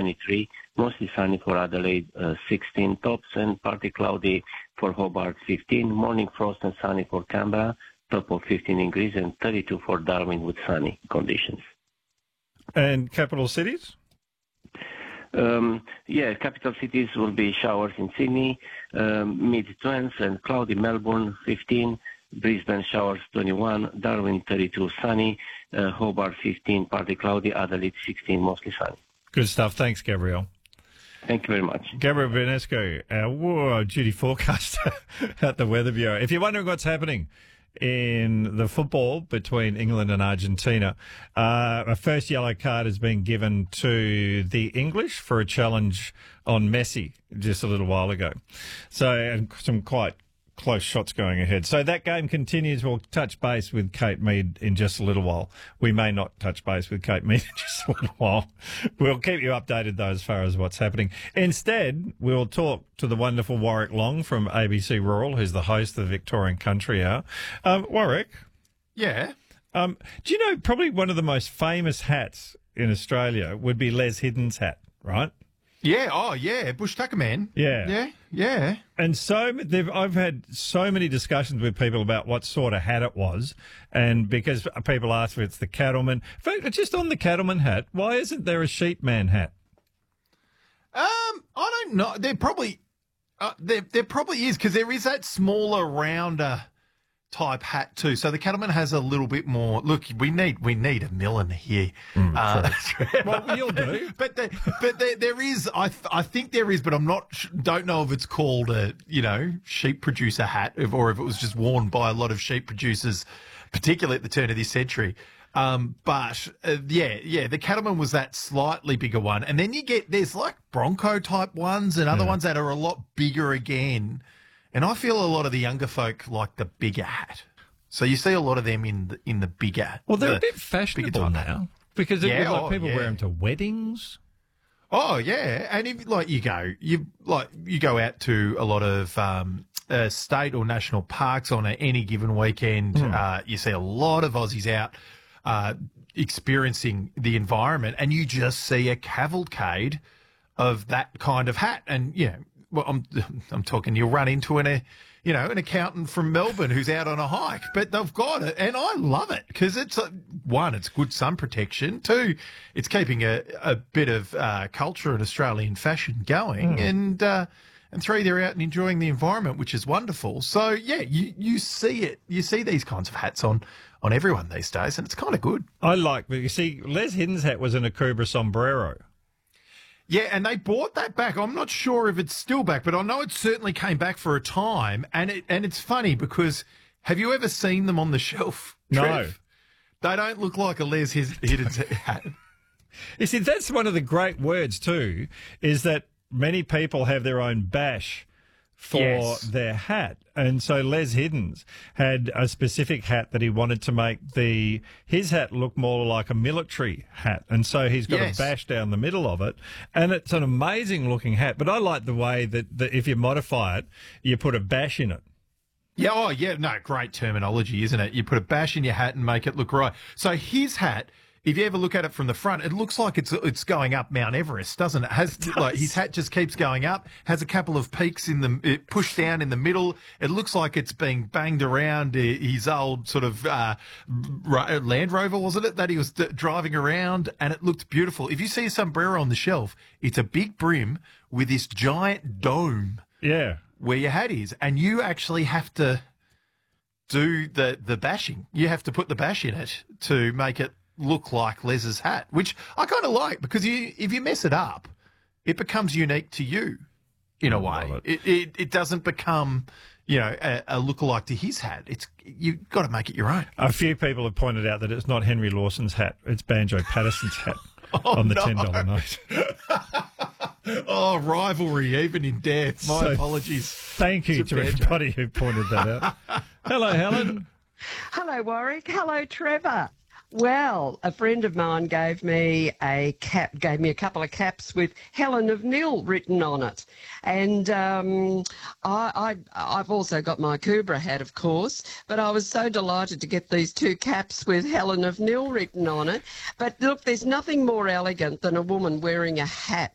23. Mostly sunny for Adelaide, 16 tops, and partly cloudy for Hobart, 15. Morning frost and sunny for Canberra, top of 15 degrees, and 32 for Darwin with sunny conditions. And capital cities? Capital cities will be showers in Sydney, mid-20s, and cloudy Melbourne, 15. Brisbane showers, 21. Darwin, 32, sunny. Hobart, 15, partly cloudy. Adelaide, 16, mostly sunny. Good stuff. Thanks, Gabriel. Thank you very much. Gabriel Bernesco, our duty forecaster at the Weather Bureau. If you're wondering what's happening in the football between England and Argentina, a first yellow card has been given to the English for a challenge on Messi just a little while ago. So, and some quite close shots going ahead. So that game continues. We'll touch base with Kate Mead in just a little while. We may not touch base with Kate Mead in just a little while. We'll keep you updated, though, as far as what's happening. Instead, we'll talk to the wonderful Warwick Long from ABC Rural, who's the host of the Victorian Country Hour. Warwick? Yeah? Do you know probably one of the most famous hats in Australia would be Les Hidden's hat, right? Yeah, oh, yeah, Bush Tucker Man. Yeah. Yeah. And I've had so many discussions with people about what sort of hat it was, and because people ask if it's the cattleman. In fact, just on the cattleman hat, why isn't there a sheepman hat? I don't know. There probably is, because there is that smaller, rounder type hat too. So the cattleman has a little bit more. Look, we need a Millen here. Well, you'll do. But there is. I think there is, but I'm not. Don't know if it's called a sheep producer hat, or if it was just worn by a lot of sheep producers, particularly at the turn of this century. But the cattleman was that slightly bigger one, and then there's like Bronco type ones and other ones that are a lot bigger again. And I feel a lot of the younger folk like the bigger hat. So you see a lot of them in the bigger. Well, they're a bit fashionable now because people wear them to weddings. Oh yeah, and if you go out to a lot of state or national parks on any given weekend, you see a lot of Aussies out experiencing the environment, and you just see a cavalcade of that kind of hat, and well, I'm talking. You'll run into an accountant from Melbourne who's out on a hike, but they've got it, and I love it because it's one, it's good sun protection. Two, it's keeping a bit of culture and Australian fashion going, and three, they're out and enjoying the environment, which is wonderful. So yeah, you see it. You see these kinds of hats on everyone these days, and it's kind of good. But you see, Les Hidden's hat was an Akubra sombrero. Yeah, and they brought that back. I'm not sure if it's still back, but I know it certainly came back for a time. And it's funny because have you ever seen them on the shelf, Trev? No. They don't look like a Les Hidden's hat. You see, that's one of the great words too, is that many people have their own bash for their hat. And so Les Hidden's had a specific hat that he wanted to make his hat look more like a military hat. And so he's got a bash down the middle of it. And it's an amazing looking hat. But I like the way that if you modify it, you put a bash in it. Yeah, oh yeah, no, great terminology, isn't it? You put a bash in your hat and make it look right. So his hat, if you ever look at it from the front, it looks like it's going up Mount Everest, doesn't it? His hat just keeps going up, has a couple of peaks pushed down in the middle. It looks like it's being banged around his old sort of Land Rover, wasn't it, that he was driving around, and it looked beautiful. If you see a sombrero on the shelf, it's a big brim with this giant dome. Yeah. Where your hat is, and you actually have to do the bashing. You have to put the bash in it to make it look like Les's hat, which I kind of like, because if you mess it up, it becomes unique to you in a way. It doesn't become, a lookalike to his hat. You've got to make it your own. A few people have pointed out that it's not Henry Lawson's hat; it's Banjo Patterson's hat on the $10 note. Oh, rivalry, even in death. My apologies. Thank you to everybody who pointed that out. Hello, Helen. Hello, Warwick. Hello, Trevor. Well, a friend of mine gave me a couple of caps with Helen of Nil written on it. And I've also got my Kubra hat, of course, but I was so delighted to get these two caps with Helen of Nil written on it. But look, there's nothing more elegant than a woman wearing a hat